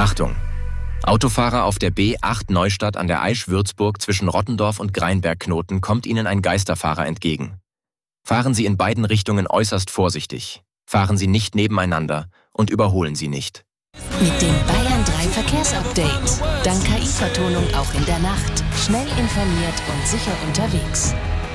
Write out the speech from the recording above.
Achtung! Autofahrer auf der B8 Neustadt an der Aisch-Würzburg zwischen Rottendorf und Greinberg-Knoten kommt Ihnen ein Geisterfahrer entgegen. Fahren Sie in beiden Richtungen äußerst vorsichtig. Fahren Sie nicht nebeneinander und überholen Sie nicht. Mit dem Bayern 3 Verkehrsupdate. Dank KI-Vertonung auch in der Nacht. Schnell informiert und sicher unterwegs.